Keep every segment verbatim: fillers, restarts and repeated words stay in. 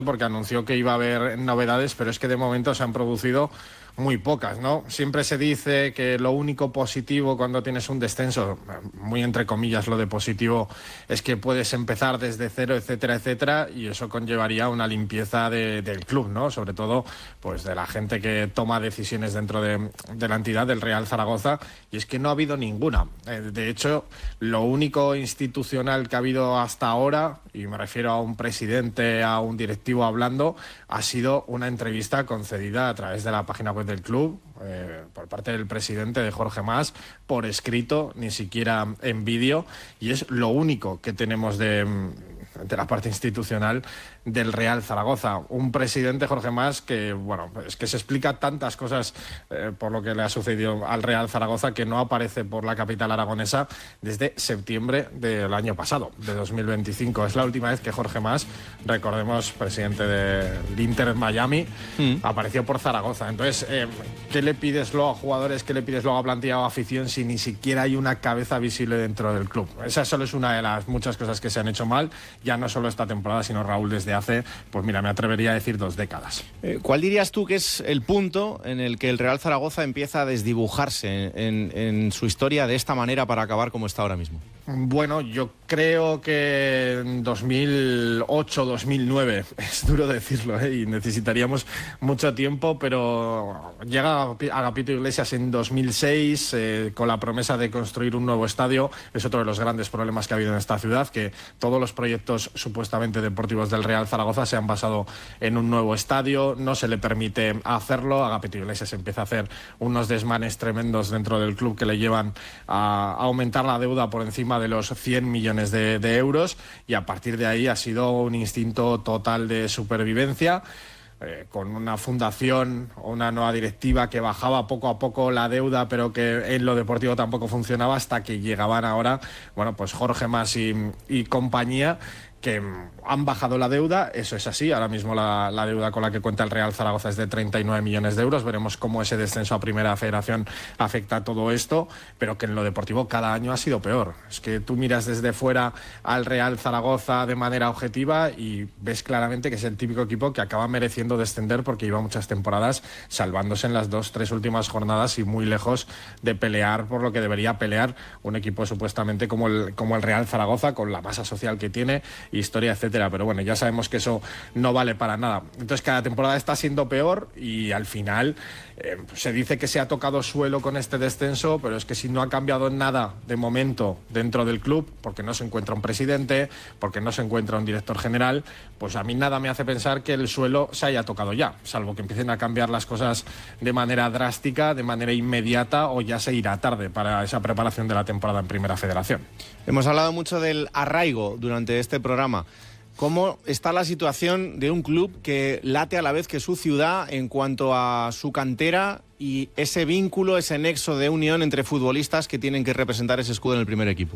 porque anunció que iba a haber novedades, pero es que de momento se han producido muy pocas, ¿no? Siempre se dice que lo único positivo cuando tienes un descenso, muy entre comillas lo de positivo, es que puedes empezar desde cero, etcétera, etcétera, y eso conllevaría una limpieza de, del club, ¿no? Sobre todo, pues de la gente que toma decisiones dentro de, de la entidad del Real Zaragoza, y es que no ha habido ninguna. Eh, de hecho, lo único institucional que ha habido hasta ahora, y me refiero a un presidente, a un directivo hablando, ha sido una entrevista concedida a través de la página web del club, eh, por parte del presidente, de Jorge Mas, por escrito, ni siquiera en vídeo, y es lo único que tenemos de, de la parte institucional del Real Zaragoza. Un presidente, Jorge Mas, que bueno, es que se explica tantas cosas eh, por lo que le ha sucedido al Real Zaragoza, que no aparece por la capital aragonesa desde septiembre del año pasado, de dos mil veinticinco. Es la última vez que Jorge Mas, recordemos, presidente del Inter Miami, mm. apareció por Zaragoza. Entonces, eh, ¿qué le pides luego a jugadores, qué le pides luego a plantilla o a afición si ni siquiera hay una cabeza visible dentro del club? Esa solo es una de las muchas cosas que se han hecho mal, ya no solo esta temporada, sino, Raúl, desde hace, pues mira, me atrevería a decir dos décadas. Eh, ¿Cuál dirías tú que es el punto en el que el Real Zaragoza empieza a desdibujarse en, en su historia de esta manera para acabar como está ahora mismo? Bueno, yo creo que en dos mil ocho, dos mil nueve, es duro decirlo, ¿eh? Y necesitaríamos mucho tiempo, pero llega Agapito Iglesias en dos mil seis eh, con la promesa de construir un nuevo estadio. Es otro de los grandes problemas que ha habido en esta ciudad, que todos los proyectos supuestamente deportivos del Real Zaragoza se han basado en un nuevo estadio, no se le permite hacerlo. Agapito Iglesias empieza a hacer unos desmanes tremendos dentro del club que le llevan a aumentar la deuda por encima de los cien millones de, de euros, y a partir de ahí ha sido un instinto total de supervivencia, eh, con una fundación o una nueva directiva que bajaba poco a poco la deuda, pero que en lo deportivo tampoco funcionaba, hasta que llegaban ahora, bueno, pues Jorge Mas y, y compañía, que han bajado la deuda. Eso es así. Ahora mismo la, la deuda con la que cuenta el Real Zaragoza es de treinta y nueve millones de euros. Veremos cómo ese descenso a Primera Federación afecta a todo esto, pero que en lo deportivo cada año ha sido peor. Es que tú miras desde fuera al Real Zaragoza de manera objetiva y ves claramente que es el típico equipo que acaba mereciendo descender, porque lleva muchas temporadas salvándose en las dos, tres últimas jornadas y muy lejos de pelear por lo que debería pelear un equipo supuestamente como el, como el Real Zaragoza, con la masa social que tiene, historia, etcétera, pero bueno, ya sabemos que eso no vale para nada. Entonces cada temporada está siendo peor, y al final eh, se dice que se ha tocado suelo con este descenso, pero es que si no ha cambiado nada de momento dentro del club, porque no se encuentra un presidente, porque no se encuentra un director general, pues a mí nada me hace pensar que el suelo se haya tocado ya, salvo que empiecen a cambiar las cosas de manera drástica, de manera inmediata, o ya se irá tarde para esa preparación de la temporada en Primera Federación. Hemos hablado mucho del arraigo durante este programa. ¿Cómo está la situación de un club que late a la vez que su ciudad en cuanto a su cantera y ese vínculo, ese nexo de unión entre futbolistas que tienen que representar ese escudo en el primer equipo?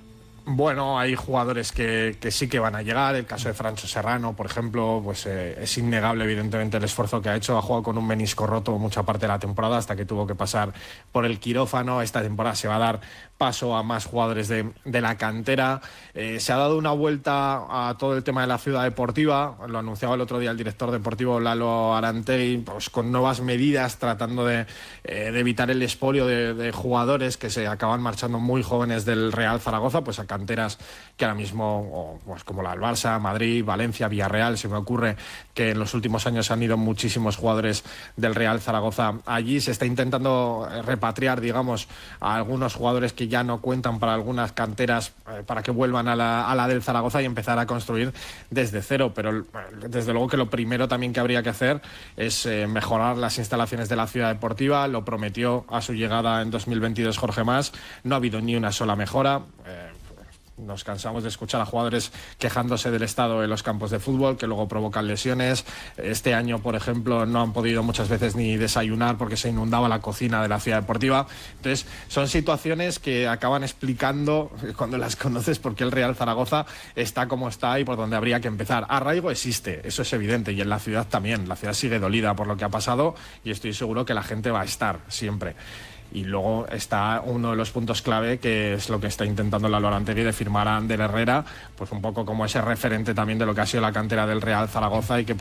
Bueno, hay jugadores que, que sí que van a llegar. El caso de Francho Serrano, por ejemplo, pues eh, es innegable, evidentemente, el esfuerzo que ha hecho. Ha jugado con un menisco roto mucha parte de la temporada, hasta que tuvo que pasar por el quirófano. Esta temporada se va a dar paso a más jugadores de, de la cantera. Eh, se ha dado una vuelta a todo el tema de la ciudad deportiva. Lo anunciaba el otro día el director deportivo Lalo Arantegui, pues con nuevas medidas, tratando de, eh, de evitar el expolio de, de jugadores que se acaban marchando muy jóvenes del Real Zaragoza, pues a canteras que ahora mismo, pues como la del Barça, Madrid, Valencia, Villarreal. Se me ocurre que en los últimos años han ido muchísimos jugadores del Real Zaragoza allí. Se está intentando repatriar, digamos, a algunos jugadores que ya no cuentan para algunas canteras, eh, para que vuelvan a la, a la del Zaragoza y empezar a construir desde cero. Pero desde luego que lo primero también que habría que hacer es eh, mejorar las instalaciones de la ciudad deportiva. Lo prometió a su llegada en dos mil veintidós Jorge Mas. No ha habido ni una sola mejora. Eh, Nos cansamos de escuchar a jugadores quejándose del estado de los campos de fútbol, que luego provocan lesiones. Este año, por ejemplo, no han podido muchas veces ni desayunar porque se inundaba la cocina de la ciudad deportiva. Entonces, son situaciones que acaban explicando, cuando las conoces, por qué el Real Zaragoza está como está y por dónde habría que empezar. Arraigo existe, eso es evidente, y en la ciudad también. La ciudad sigue dolida por lo que ha pasado, y estoy seguro que la gente va a estar siempre. y luego está uno de los puntos clave, que es lo que está intentando el Aroantegui, de firmar a Ander Herrera, pues un poco como ese referente también de lo que ha sido la cantera del Real Zaragoza y que